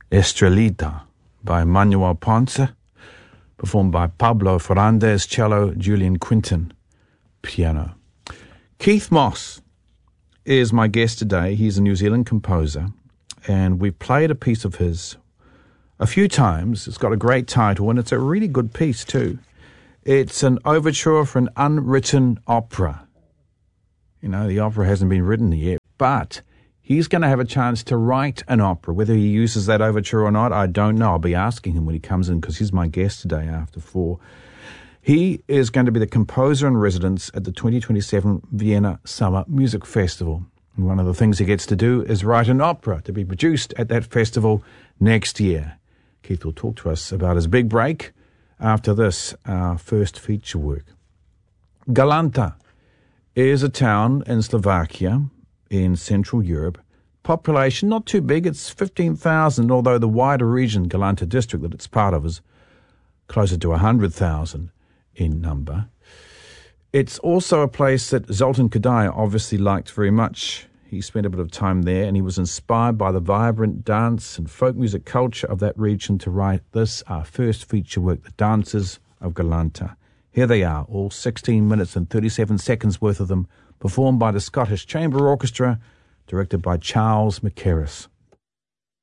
Estrelita by Manuel Ponce, performed by Pablo Ferrandez, cello, Julian Quinton, piano. Keith Moss is my guest today. He's a New Zealand composer, and we've played a piece of his a few times. It's got a great title, and it's a really good piece too. It's an overture for an unwritten opera. You know, the opera hasn't been written yet, but he's going to have a chance to write an opera. Whether he uses that overture or not, I don't know. I'll be asking him when he comes in, because he's my guest today after 4. He is going to be the composer in residence at the 2027 Vienna Summer Music Festival. And one of the things he gets to do is write an opera to be produced at that festival next year. Keith will talk to us about his big break after this, our first feature work. Galanta is a town in Slovakia, in Central Europe. Population not too big, it's 15,000, although the wider region, Galanta district, that it's part of is closer to 100,000 in number. It's also a place that Zoltan Kodaly obviously liked very much. He spent a bit of time there, and he was inspired by the vibrant dance and folk music culture of that region to write this, our first feature work, The Dances of Galanta. Here they are, all 16 minutes and 37 seconds worth of them, performed by the Scottish Chamber Orchestra, directed by Charles Mackerras.